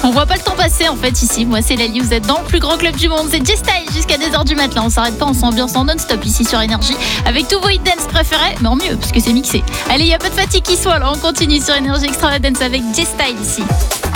On voit pas le temps passer en fait ici. Moi c'est Lali, vous êtes dans le plus grand club du monde. C'est J-Style jusqu'à 2h du matin. On s'arrête pas, on s'ambiance en non-stop ici sur Énergie avec tous vos hit dance préférés, mais en mieux parce que c'est mixé. Allez, il y a pas de fatigue qui soit là, on continue sur Énergie Extravagance avec J-Style ici.